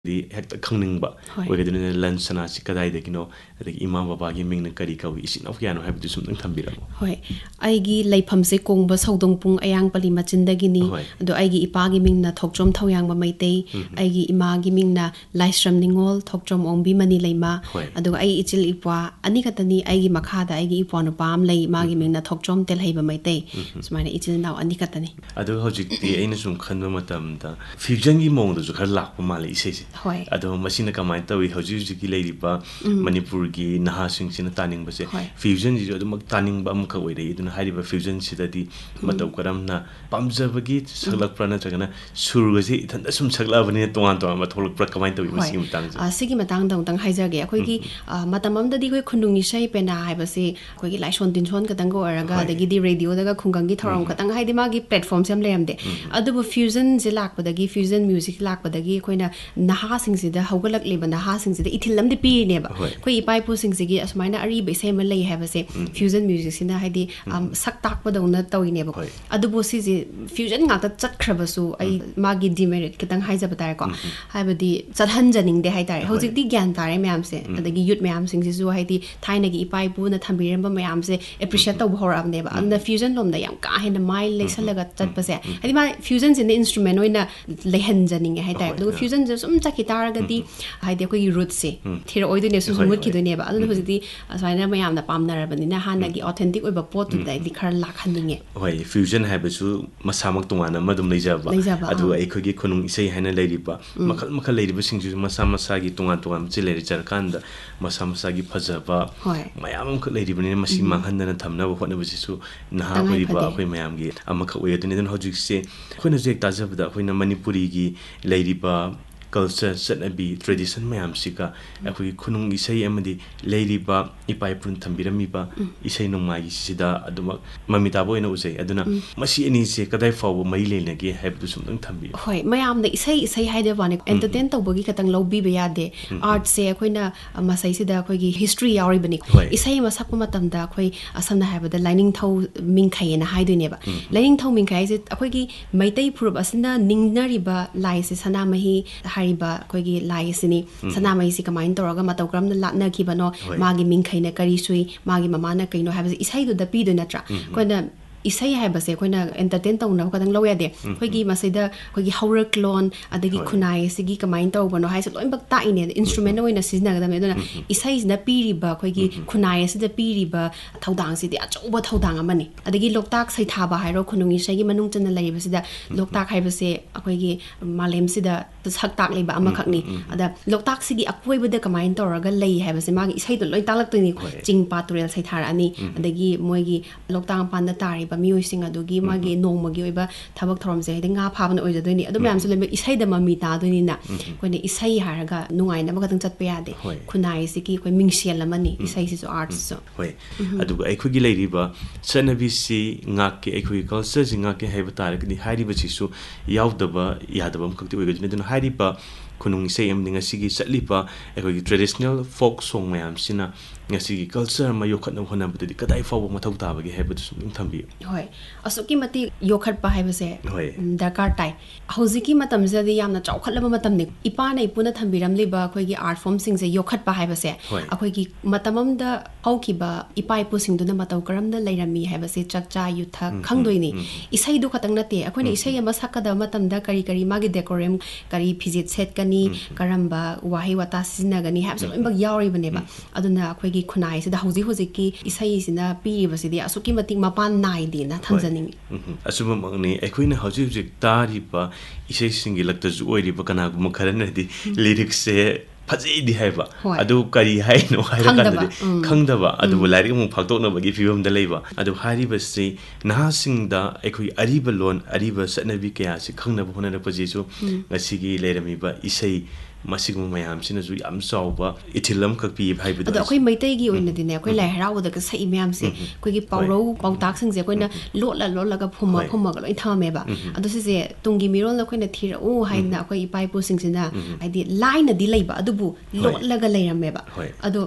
ꯍꯦꯛꯇ ꯈꯪꯅꯤꯡꯕ ꯑꯣꯏꯒꯗꯣꯏꯅꯤ ꯂꯟꯁꯅꯥꯁꯤ ꯀꯗꯥꯏꯗꯒꯤꯅꯣ ꯑꯗꯒꯤ ꯏꯃꯥ ꯕꯕꯥꯒꯤ ꯃꯤꯡꯅ ꯀꯔꯤ ꯀꯧꯏ ꯏꯆꯤꯟꯅꯥꯎ ꯀꯌꯥꯅꯣ ꯍꯥꯏꯕꯗꯨ ꯁꯨꯝꯇꯪ ꯊꯝꯕꯤꯔꯝꯃꯣ. ꯍꯣꯏ ꯑꯩꯒꯤ ꯂꯩꯐꯝꯁꯦ ꯀꯣꯡꯕ ꯁꯧꯗꯣꯡꯄꯨꯡ ꯑꯌꯥꯡꯄꯜꯂꯤ ꯃꯆꯤꯟꯗꯒꯤꯅꯤ. ꯑꯗꯣ ꯑꯩꯒꯤ ꯏꯄꯥꯒꯤ ꯃꯤꯡꯅ ꯊꯣꯛꯆꯣꯝ ꯊꯧꯌꯥꯡꯕ ꯃꯩꯇꯩ, ꯑꯩꯒꯤ ꯏꯃꯥꯒꯤ ꯃꯤꯡꯅ ꯂꯥꯏꯁ꯭ꯔꯝ ꯅꯤꯡꯉꯣꯜ ꯊꯣꯛꯆꯣꯝ ꯑꯣꯡꯕꯤ ꯃꯅꯤ ꯂꯩꯃ. ꯑꯗꯨꯒ ꯑꯩ ꯏꯆꯤꯜ ꯏꯄ꯭ꯋꯥ ꯑꯅꯤ ꯈꯛꯇꯅꯤ. ꯑꯩꯒꯤ ꯃꯈꯥꯗ ꯑꯩꯒꯤ ꯏꯄ꯭ꯋꯥ ꯅꯨꯄꯥ ꯑꯃ ꯂꯩ, ꯃꯥꯒꯤ ꯃꯤꯡꯅ ꯊꯣꯛꯆꯣꯝ ꯇꯦꯜꯍꯩꯕ ꯃꯩꯇꯩ. ꯁꯨꯃꯥꯏꯅ ꯏꯆꯤꯜ ꯏꯅꯥꯎ ꯑꯅꯤ ꯈꯛꯇꯅꯤ. ꯑꯗꯣ ꯍꯧꯖꯤꯛꯇꯤ ꯑꯩꯅ ꯁꯨꯝ ꯈꯟꯕ ꯃꯇꯝꯗ ꯐ꯭ꯌꯨꯖꯟꯒꯤ ꯃꯑꯣꯡꯗꯁꯨ ꯈꯔ ꯂꯥꯛꯄ ꯃꯥꯜꯂꯦ ꯏꯁꯩꯁꯦ. ꯑꯗꯣ ꯃꯁꯤꯅ ꯀꯃꯥꯏꯅ ꯇꯧꯏ ꯍꯧꯖꯤꯛꯀꯤ ꯂꯩꯔꯤꯕ ꯃꯅꯤꯄꯨꯔꯒꯤ ꯅꯍꯥꯁꯤꯡꯁꯤꯅ ꯇꯥꯅꯤꯡꯕꯁꯦ ꯐ꯭ꯌꯨꯖꯟꯁꯤꯁꯨ ꯑꯗꯨꯃꯛ ꯇꯥꯅꯤꯡꯕ ꯑꯃꯈꯛ ꯑꯣꯏꯔꯛꯏ. ꯑꯗꯨꯅ ꯍꯥꯏꯔꯤꯕ ꯐ꯭ꯌꯨꯖꯟꯁꯤꯗꯗꯤ ꯃꯇꯧ ꯀꯔꯝꯅ ꯄꯥꯝꯖꯕꯒꯤ ꯁꯛꯂꯛꯄ꯭ꯔꯥ ꯅꯠꯇ꯭ꯔꯒꯅ ꯁꯨꯔꯒꯁꯤ ꯏꯊꯟꯇ ꯁꯨꯝ ꯁꯛꯂꯛꯑꯕꯅꯤꯅ ꯇꯣꯉꯥꯟ ꯇꯣꯉꯥꯟꯕ ꯊꯣꯛꯂꯛꯄ꯭ꯔꯥ ꯀꯃꯥꯏꯅ ꯇꯧꯏ ꯃꯁꯤꯒꯤ ꯃꯇꯥꯡꯁꯦ? ꯁꯤꯒꯤ ꯃꯇꯥꯡꯗ ꯑꯃꯨꯛꯇꯪ ꯍꯥꯏꯖꯒꯦ. ꯑꯩꯈꯣꯏꯒꯤ ꯃꯇꯝ ꯑꯃꯗꯗꯤ ꯑꯩꯈꯣꯏ ꯈꯨꯅꯨꯡ ꯏꯁꯩ ꯄꯦꯅꯥ ꯍꯥꯏꯕꯁꯤ ꯑꯩꯈꯣꯏꯒꯤ ꯂꯥꯏꯁꯣꯟ ꯇꯤꯟꯁꯣꯟ ꯈꯛꯇꯪꯒ ꯑꯣꯏꯔꯒ ꯑꯗꯒꯤꯗꯤ ꯔꯦꯗꯤꯑꯣꯗꯒ ꯈꯨꯡꯒꯪꯒꯤ ꯊꯧꯔꯝ ꯈꯛꯇꯪ ꯍꯥꯏꯗꯤ ꯃꯥꯒꯤ ꯄ꯭ꯂꯦꯠꯐꯣꯝꯁꯦ ꯌꯥꯝ ꯂꯩꯔꯝꯗꯦ. ꯑꯗꯨꯕꯨ ꯐ꯭ꯌꯨꯖꯟꯁꯦ ꯂꯥꯛꯄꯗꯒꯤ ꯐ꯭ꯌꯨꯖꯟ ꯃ꯭ꯌꯨꯖꯤꯛ ꯂꯥꯛꯄꯗꯒꯤ ꯑꯩꯈꯣꯏꯅ ꯅꯍꯥꯁꯤꯡꯁꯤꯗ ꯍꯧꯒꯠꯂꯛꯂꯤꯕ ꯅꯍꯥꯁꯤꯡꯁꯤꯗ ꯏꯊꯤꯜ ꯑꯃꯗꯤ ꯄꯤꯔꯤꯅꯦꯕ. ꯑꯩꯈꯣꯏ ꯏꯄꯥ ꯏꯄꯨꯁꯤꯡꯁꯤꯒꯤ ꯑꯁꯨꯃꯥꯏꯅ ꯑꯔꯤꯕ ꯏꯁꯩ ꯑꯃ ꯂꯩ ꯍꯥꯏꯕꯁꯦ ꯐ꯭ꯌꯨꯖꯟ ꯃ꯭ꯌꯨꯖꯤꯛꯁꯤꯅ ꯍꯥꯏꯗꯤ ꯁꯛ ꯇꯥꯛꯄꯗꯧꯅ ꯇꯧꯏꯅꯦꯕ. ꯑꯗꯨꯕꯨ ꯁꯤꯁꯦ ꯐ꯭ꯌꯨꯖꯟ ꯉꯥꯛꯇ ꯆꯠꯈ꯭ꯔꯕꯁꯨ ꯑꯩ ꯃꯥꯒꯤ ꯗꯤꯃꯦꯔꯤꯠ ꯈꯤꯇꯪ ꯍꯥꯏꯖꯕ ꯇꯥꯔꯦꯀꯣ. ꯍꯥꯏꯕꯗꯤ ꯆꯠꯍꯟꯖꯅꯤꯡꯗे ꯍꯥꯏꯇꯥꯔꯦ. ꯍꯧꯖꯤꯛꯇꯤ ꯒ꯭ꯌꯥꯟ ꯇꯥꯔꯦ ꯃꯌꯥꯝꯁꯦ. ꯑꯗꯒꯤ ꯌꯨꯠ ꯃꯌꯥꯝꯁꯤꯡꯁꯤꯁꯨ ꯍꯥꯏꯗꯤ ꯊꯥꯏꯅꯒꯤ ꯏꯄꯥ ꯏꯄꯨꯅ ꯊꯝꯕꯤꯔꯝꯕ ꯃꯌꯥꯝꯁꯦ ꯑꯦꯄ꯭ꯔꯤꯁꯤꯌꯦꯠ ꯇꯧꯕ ꯍꯧꯔꯛꯑꯕꯅꯦꯕ. ꯑꯗꯨꯅ ꯐ꯭ꯌꯨꯖꯟ ꯂꯣꯝꯗ ꯌꯥꯝ ꯀꯥ ꯍꯦꯟꯅ ꯃꯥꯏ ꯂꯩꯁꯜꯂꯒ ꯆꯠꯄꯁꯦ ꯍꯥꯏꯗꯤ ꯃꯥ ꯐ꯭ꯌꯨꯖꯟꯁꯤꯅ ꯏꯟꯁꯇ꯭ꯔꯨꯃꯦꯟ ꯑꯣꯏꯅ ꯂꯩꯍꯟꯖꯅꯤꯡꯉꯦ ꯍꯥꯏꯇꯥꯔꯦ. ꯑꯗꯨꯒ ꯐ꯭ꯌꯨꯖꯟꯁꯦ ꯁꯨꯝ ꯆꯠꯈꯤ ꯇꯥꯔꯒꯗꯤ ꯍꯥꯏꯗꯤ ꯑꯩꯈꯣꯏꯒꯤ ꯔꯨꯠꯁꯦ ꯊꯤꯔꯛꯑꯣꯏꯗꯣꯏꯅꯦ, ꯁꯨꯝ ꯃꯨꯠꯈꯤꯗꯣꯏꯅꯦꯕ. ꯑꯗꯨꯅ ꯍꯧꯖꯤꯛꯇꯤ ꯑꯁꯨꯃꯥꯏꯅ ꯃꯌꯥꯝꯅ ꯄꯥꯝꯅꯔꯕꯅꯤꯅ ꯍꯥꯟꯅꯒꯤ ꯑꯣꯊꯦꯟꯇꯤꯛ ꯑꯣꯏꯕ ꯄꯣꯠꯇꯨꯗ ꯑꯩꯗꯤ ꯈꯔ ꯂꯥꯛꯍꯟꯅꯤꯡꯉꯦ. ꯍꯣꯏ ꯐ꯭ꯌꯨꯖꯟ ꯍꯥꯏꯕꯁꯨ ꯃꯁꯥꯃꯛ ꯇꯣꯉꯥꯟꯅ ꯑꯃ ꯑꯗꯨꯝ ꯂꯩꯖꯕ. ꯑꯗꯨꯒ ꯑꯩꯈꯣꯏꯒꯤ ꯈꯨꯅꯨꯡ ꯏꯁꯩ ꯍꯥꯏꯅ ꯂꯩꯔꯤꯕ ꯃꯈꯜ ꯃꯈꯜ ꯂꯩꯔꯤꯕꯁꯤꯡꯁꯤꯁꯨ ꯃꯁꯥ ꯃꯁꯥꯒꯤ ꯇꯣꯉꯥꯟ ꯇꯣꯉꯥꯟꯕꯁꯦ ꯂꯩꯖꯔꯀꯥꯟꯗ ꯃꯁꯥ ꯃꯁꯥꯒꯤ ꯐꯖꯕ ꯃꯌꯥꯝ ꯑꯃꯈꯛ ꯂꯩꯔꯤꯕꯅꯤꯅ ꯃꯁꯤ ꯃꯥꯡꯍꯟꯗꯅ ꯊꯝꯅꯕ ꯍꯣꯠꯅꯕꯁꯤꯁꯨ ꯅꯍꯥ ꯑꯣꯏꯔꯤꯕ ꯑꯩꯈꯣꯏ ꯃꯌꯥꯝꯒꯤ ꯑꯃꯈꯛ ꯑꯣꯏ. ꯑꯗꯨꯅ ꯍꯧꯖꯤꯛꯁꯦ ꯑꯩꯈꯣꯏꯅꯁꯨ ꯍꯦꯛ ꯇꯥꯖꯕꯗ ꯑꯩꯈꯣꯏꯅ ꯃꯅꯤꯄꯨꯔꯤꯒꯤ ꯂꯩꯔꯤꯕ ꯀꯜꯆꯔ ꯆꯠꯅꯕꯤ ꯇ꯭ꯔꯦꯗꯤꯁꯟ ꯃꯌꯥꯝꯁꯤꯒ ꯑꯩꯈꯣꯏꯒꯤ ꯈꯨꯅꯨꯡ ꯏꯁꯩ ꯑꯃꯗꯤ ꯂꯩꯔꯤꯕ ꯏꯄꯥ ꯏꯄꯨꯅ ꯊꯝꯕꯤꯔꯝꯃꯤꯕ ꯏꯁꯩ ꯅꯣꯡꯃꯥꯏꯒꯤꯁꯤꯗ ꯑꯗꯨꯃꯛ ꯃꯃꯤ ꯇꯥꯕ ꯑꯣꯏꯅ ꯎꯖꯩ. ꯑꯗꯨꯅ ꯃꯁꯤ ꯑꯅꯤꯁꯦ ꯀꯗꯥꯏ ꯐꯥꯎꯕ ꯃꯔꯤ ꯂꯩꯅꯒꯦ ꯍꯥꯏꯕꯗꯨꯁꯨ ꯑꯃꯨꯛꯇꯪ ꯊꯝꯕꯤꯌꯨ. ꯍꯣꯏ ꯃꯌꯥꯝꯅ ꯏꯁꯩ ꯏꯁꯩ ꯍꯥꯏꯗꯕ ꯋꯥꯅꯤ ꯑꯦꯟꯇꯔꯇꯦꯟ ꯇꯧꯕꯒꯤ ꯈꯛꯇꯪ ꯂꯧꯕꯤꯕ ꯌꯥꯗꯦ. ꯑꯥꯔꯠꯁꯦ ꯑꯩꯈꯣꯏꯅ ꯃꯁꯩꯁꯤꯗ ꯑꯩꯈꯣꯏꯒꯤ ꯍꯤꯁꯇ꯭ꯔꯤ ꯌꯥꯎꯔꯤꯕꯅꯤ. ꯏꯁꯩ ꯑꯃ ꯁꯛꯄ ꯃꯇꯝꯗ ꯑꯩꯈꯣꯏ ꯁꯝꯅ ꯍꯥꯏꯔꯕꯗ ꯂꯥꯏꯅꯤꯡꯊꯧ ꯃꯤꯡꯈꯩꯅ ꯍꯥꯏꯗꯣꯏꯅꯦꯕ. ꯂꯥꯏꯅꯤꯡꯊꯧ ꯃꯤꯡꯈꯩ ꯍꯥꯏꯁꯦ ꯑꯩꯈꯣꯏꯒꯤ ꯃꯩꯇꯩ ꯐꯨꯔꯨꯞ ꯑꯁꯤꯅ ꯅꯤꯡꯅꯔꯤꯕ ꯂꯥꯏꯁꯦ ꯁꯅꯥꯃꯍꯤ ꯍꯥꯏꯔꯤꯕ ꯑꯩꯈꯣꯏꯒꯤ ꯂꯥꯏ ꯑꯁꯤꯅꯤ. ꯁꯅꯥꯃꯍꯤꯁꯤ ꯀꯃꯥꯏꯅ ꯇꯧꯔꯒ ꯃꯇꯧ ꯀꯔꯝꯅ ꯂꯥꯠꯅꯈꯤꯕꯅꯣ, ꯃꯥꯒꯤ ꯃꯤꯡꯈꯩꯅ ꯀꯔꯤ ꯁꯨꯏ, ꯃꯥꯒꯤ ꯃꯃꯥꯅ ꯀꯩꯅꯣ ꯍꯥꯏꯕꯁꯦ ꯏꯁꯩꯗꯨꯗ ꯄꯤꯗꯣꯏ ꯅꯠꯇ꯭ꯔꯥ. ꯑꯩꯈꯣꯏꯅ ꯏꯁꯩ ꯍꯥꯏꯕꯁꯦ ꯑꯩꯈꯣꯏꯅ ꯑꯦꯟꯇꯔꯇꯦꯟ ꯇꯧꯅꯕ ꯈꯛꯇꯪ ꯂꯧ ꯌꯥꯗꯦ. ꯑꯩꯈꯣꯏꯒꯤ ꯃꯁꯤꯗ ꯑꯩꯈꯣꯏꯒꯤ ꯍꯧꯔꯛꯂꯣꯟ ꯑꯗꯒꯤ ꯈꯨꯟꯅꯥꯏ ꯑꯁꯤꯒꯤ ꯀꯃꯥꯏꯅ ꯇꯧꯕꯅꯣ ꯍꯥꯏꯁꯦ ꯂꯣꯏꯅꯃꯛ ꯇꯥꯛꯏꯅꯦ. ꯏꯟꯁꯇ꯭ꯔꯨꯃꯦꯟ ꯑꯣꯏꯅ ꯁꯤꯖꯤꯟꯅꯒꯗꯕꯅꯤ. ꯑꯗꯨꯅ ꯏꯁꯩꯁꯤꯅ ꯄꯤꯔꯤꯕ ꯑꯩꯈꯣꯏꯒꯤ ꯈꯨꯟꯅꯥꯏ ꯑꯁꯤꯗ ꯄꯤꯔꯤꯕ ꯊꯧꯗꯥꯡꯁꯤꯗꯤ ꯑꯆꯧꯕ ꯊꯧꯗꯥꯡ ꯑꯃꯅꯤ. ꯑꯗꯒꯤ ꯂꯣꯛꯇꯥꯛ ꯁꯩꯊꯥꯕ ꯍꯥꯏꯔꯣ, ꯈꯨꯅꯨꯡ ꯏꯁꯩꯒꯤ ꯃꯅꯨꯡ ꯆꯟꯅ ꯂꯩꯔꯤꯕꯁꯤꯗ ꯂꯣꯛꯇꯥꯛ ꯍꯥꯏꯕꯁꯦ ꯑꯩꯈꯣꯏꯒꯤ ꯃꯥꯂꯦꯝꯁꯤꯗ ꯁꯛ ꯇꯥꯛꯂꯤꯕ ꯑꯃꯈꯛꯅꯤ. ꯑꯗ ꯂꯣꯛꯇꯥꯛꯁꯤꯒꯤ ꯑꯀꯣꯏꯕꯗ ꯀꯃꯥꯏꯅ ꯇꯧꯔꯒ ꯂꯩ ꯍꯥꯏꯕꯁꯦ ꯃꯥꯒꯤ ꯏꯁꯩꯗꯣ ꯂꯣꯏ ꯇꯥꯛꯂꯛꯇꯣꯏꯅꯤ. ꯆꯤꯡ ꯄꯥꯠ ꯇꯨꯔꯦꯜ ꯁꯩꯊꯥꯔꯛꯑꯅꯤ. ꯑꯗꯒꯤ ꯃꯣꯏꯒꯤ ꯂꯣꯛꯇꯥꯛ ꯃꯄꯥꯟꯗ ꯇꯥꯔꯤꯕ ꯃꯤꯑꯣꯏꯁꯤꯡ ꯑꯗꯨꯒꯤ ꯃꯥꯒꯤ ꯅꯣꯡꯃꯒꯤ ꯑꯣꯏꯕ ꯊꯕꯛ ꯊꯧꯔꯝꯁꯦ ꯍꯥꯏꯗꯤ ꯉꯥ ꯐꯥꯕꯅ ꯑꯣꯏꯖꯗꯣꯏꯅꯤ. ꯑꯗꯨ ꯃꯌꯥꯝꯁꯨ ꯂꯣꯏꯅꯃꯛ ꯏꯁꯩꯗ ꯃꯃꯤ ꯇꯥꯗꯣꯏꯅꯤꯅ ꯑꯩꯈꯣꯏꯅ ꯏꯁꯩ ꯍꯥꯏꯔꯒ ꯅꯨꯡꯉꯥꯏꯅꯕ ꯈꯛꯇꯪ ꯆꯠꯄ ꯌꯥꯗꯦ. ꯈꯨꯟꯅꯥꯏꯁꯤꯒꯤ ꯑꯩꯈꯣꯏ ꯃꯤꯡꯁꯦꯜ ꯑꯃꯅꯤ ꯏꯁꯩꯁꯤꯁꯨ ꯑꯥꯔꯠꯁꯤꯁꯨ. ꯍꯣꯏ ꯑꯗꯨꯒ ꯑꯩꯈꯣꯏꯒꯤ ꯂꯩꯔꯤꯕ ꯆꯠꯅꯕꯤꯁꯤ ꯉꯥꯛꯀꯦ, ꯑꯩꯈꯣꯏꯒꯤ ꯀꯜꯆꯔꯁꯤ ꯉꯥꯛꯀꯦ ꯍꯥꯏꯕ ꯇꯥꯔꯒꯗꯤ ꯍꯥꯏꯔꯤꯕꯁꯤꯁꯨ ꯌꯥꯎꯗꯕ ꯌꯥꯗꯕ ꯑꯃꯈꯛꯇꯤ ꯑꯣꯏꯒꯗꯣꯏꯅꯤ. ꯑꯗꯨꯅ ꯍꯥꯏꯔꯤꯕ ꯈꯨꯅꯨꯡ ꯏꯁꯩ ꯑꯃꯗꯤ ꯉꯁꯤꯒꯤ ꯆꯠꯂꯤꯕ ꯑꯩꯈꯣꯏꯒꯤ ꯇ꯭ꯔꯦꯗꯤꯁꯅꯦꯜ ꯐꯣꯛ ꯁꯣꯡ ꯃꯌꯥꯝꯁꯤꯅ ꯉꯁꯤꯒꯤ ꯀꯜꯆꯔ ꯑꯃ ꯌꯣꯛꯈꯠꯅꯕ ꯍꯣꯠꯅꯕꯗꯗꯤ ꯀꯗꯥꯏ ꯐꯥꯎꯕ ꯃꯊꯧ ꯇꯥꯕꯒꯦ ꯍꯥꯏꯕꯗꯨꯁꯨ ꯑꯗꯨꯝ ꯊꯝꯕꯤꯌꯨ. ꯍꯣꯏ ꯑꯁꯨꯛꯀꯤ ꯃꯇꯤꯛ ꯌꯣꯛꯈꯠꯄ ꯍꯥꯏꯕꯁꯦ ꯗꯔꯀꯥꯔ ꯇꯥꯏ. ꯍꯧꯖꯤꯛꯀꯤ ꯃꯇꯝꯁꯤꯗꯗꯤ ꯌꯥꯝꯅ ꯆꯥꯎꯈꯠꯂꯕ ꯃꯇꯝꯅꯤ. ꯏꯄꯥꯅ ꯏꯄꯨꯅ ꯊꯝꯕꯤꯔꯝꯂꯤꯕ ꯑꯩꯈꯣꯏꯒꯤ ꯑꯥꯔꯠ ꯐꯣꯝꯁꯤꯡꯁꯦ ꯌꯣꯛꯈꯠꯄ ꯍꯥꯏꯕꯁꯦ ꯑꯩꯈꯣꯏꯒꯤ ꯃꯇꯝ ꯑꯃꯗ ꯍꯧꯈꯤꯕ ꯏꯄꯥ ꯏꯄꯨꯁꯤꯡꯗꯨꯅ ꯃꯇꯧ ꯀꯔꯝꯅ ꯂꯩꯔꯝꯃꯤ ꯍꯥꯏꯕꯁꯦ ꯆꯥꯛꯆꯥ ꯌꯨꯊꯛ ꯈꯪꯗꯣꯏꯅꯤ. ꯏꯁꯩꯗꯨ ꯈꯛꯇꯪ ꯅꯠꯇꯦ. ꯑꯩꯈꯣꯏꯅ ꯏꯁꯩ ꯑꯃ ꯁꯛꯀꯗꯕ ꯃꯇꯝꯗ ꯀꯔꯤ ꯀꯔꯤ ꯃꯥꯒꯤ ꯗꯦꯀꯣꯔꯦꯝ, ꯀꯔꯤ ꯐꯤꯖꯦꯠ ꯁꯦꯠꯀꯅꯤ, ꯀꯔꯝꯕ ꯋꯥꯍꯩ ꯋꯥꯇꯥ ꯁꯤꯖꯤꯟꯅꯒꯅꯤ ꯍꯥꯏꯕꯁꯦ ꯂꯣꯏꯅꯃꯛ ꯌꯥꯎꯔꯤꯕꯅꯦꯕ. ꯑꯗꯨꯅ ꯑꯩꯈꯣꯏꯒꯤ ꯈꯨꯟꯅꯥꯏꯁꯤꯗ ꯍꯧꯖꯤꯛ ꯍꯧꯖꯤꯛꯀꯤ ꯏꯁꯩꯁꯤꯅ ꯄꯤꯔꯤꯕꯁꯤꯗꯤ ꯑꯁꯨꯛꯀꯤ ꯃꯇꯤꯛ ꯃꯄꯥꯟ ꯅꯥꯏꯗꯦꯅ ꯊꯝꯖꯅꯤꯡꯉꯤ. ꯑꯆꯨꯝꯕꯃꯛꯅꯤ. ꯑꯩꯈꯣꯏꯅ ꯍꯧꯖꯤꯛ ꯍꯧꯖꯤꯛ ꯇꯥꯔꯤꯕ ꯏꯁꯩꯁꯤꯡꯒꯤ ꯂꯛꯇꯁꯨ ꯑꯣꯏꯔꯤꯕ ꯀꯅꯥꯒꯨꯝꯕ ꯈꯔꯅꯗꯤ ꯂꯤꯔꯤꯛꯁꯦ ꯐꯖꯩꯗꯤ ꯍꯥꯏꯕ, ꯑꯗꯨ ꯀꯔꯤ ꯍꯥꯏꯅꯣ ꯍꯥꯏꯔꯀꯥꯟꯗꯗꯤ ꯈꯪꯗꯕ, ꯑꯗꯨꯕꯨ ꯂꯥꯏꯔꯤꯛ ꯑꯃꯨꯛ ꯐꯥꯛꯇꯣꯛꯅꯕꯒꯤ ꯐꯤꯕꯝꯗ ꯂꯩꯕ. ꯑꯗꯨ ꯍꯥꯏꯔꯤꯕꯁꯤ ꯅꯍꯥꯁꯤꯡꯗ ꯑꯩꯈꯣꯏꯒꯤ ꯑꯔꯤꯕ ꯂꯣꯟ, ꯑꯔꯤꯕ ꯆꯠꯅꯕꯤ ꯀꯌꯥꯁꯤ ꯈꯪꯅꯕ ꯍꯣꯠꯅꯔꯛꯄꯁꯤꯁꯨ ꯉꯁꯤꯒꯤ ꯂꯩꯔꯝꯃꯤꯕ ꯏꯁꯩ ꯃꯁꯤꯒꯨꯝꯕ ꯃꯌꯥꯝꯁꯤꯅꯁꯨ ꯌꯥꯝ ꯆꯥꯎꯕ ꯏꯊꯤꯜ ꯑꯃꯈꯛ ꯄꯤꯕ ꯍꯥꯏꯕꯗꯨ. ꯑꯗꯣ ꯑꯩꯈꯣꯏ ꯃꯩꯇꯩꯒꯤ ꯑꯣꯏꯅꯗꯤꯅꯦ ꯑꯩꯈꯣꯏ ꯂꯥꯏ ꯍꯔꯥꯎꯕꯗꯒ ꯁꯛꯏ ꯃꯌꯥꯝꯁꯦ ꯑꯩꯈꯣꯏꯒꯤ ꯄꯥꯎꯔꯧ ꯄꯥꯎꯇꯥꯛꯁꯤꯡꯁꯦ ꯑꯩꯈꯣꯏꯅ ꯂꯣꯠꯂꯒ ꯐꯨꯝꯃꯒ ꯂꯣꯏ ꯊꯝꯃꯦꯕ. ꯑꯗꯣ ꯁꯤꯁꯦ ꯇꯨꯡꯒꯤ ꯃꯤꯔꯣꯜꯗ ꯑꯩꯈꯣꯏꯅ ꯊꯤꯔꯛꯎ ꯍꯥꯏꯗꯅ ꯑꯩꯈꯣꯏ ꯏꯄꯥ ꯏꯄꯨꯁꯤꯡꯁꯤꯅ ꯍꯥꯏꯗꯤ ꯂꯥꯏꯅꯗꯤ ꯂꯩꯕ ꯑꯗꯨꯕꯨ ꯂꯣꯠꯂꯒ ꯂꯩꯔꯝꯃꯦꯕ. ꯑꯗꯣ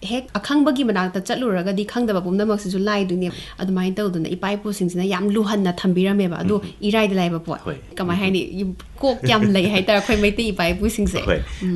ꯍꯦꯛ ꯑꯈꯪꯕꯒꯤ ꯃꯅꯥꯛꯇ ꯆꯠꯂꯨꯔꯒꯗꯤ ꯈꯪꯗꯕ ꯄꯨꯝꯅꯃꯛꯁꯤꯁꯨ ꯂꯥꯏꯗꯣꯏꯅꯦ ꯑꯗꯨꯃꯥꯏꯅ ꯇꯧꯗꯅ ꯏꯄꯥ ꯏꯄꯨꯁꯤꯡꯁꯤꯅ ꯌꯥꯝ ꯂꯨꯍꯟꯅ ꯊꯝꯕꯤꯔꯝꯃꯦꯕ ꯑꯗꯣ ꯏꯔꯥꯏꯗ ꯂꯥꯏꯕ ꯄꯣꯠ ꯀꯃꯥꯏ ꯍꯥꯏꯅꯤ ꯀꯣꯛ ꯌꯥꯝ ꯂꯩ ꯍꯥꯏꯇꯥꯔꯦ ꯑꯩꯈꯣꯏ ꯃꯩꯇꯩ ꯏꯄꯥ ꯏꯄꯨꯁꯤꯡꯁꯦ